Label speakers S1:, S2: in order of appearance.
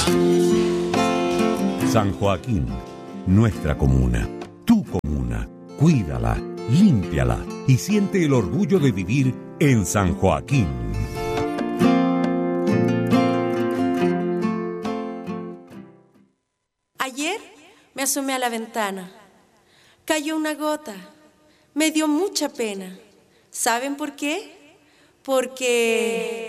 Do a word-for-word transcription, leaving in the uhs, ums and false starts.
S1: San Joaquín, nuestra comuna, tu comuna. Cuídala, límpiala y siente el orgullo de vivir en San Joaquín.
S2: Ayer me asomé a la ventana. Cayó una gota. Me dio mucha pena. ¿Saben por qué? Porque...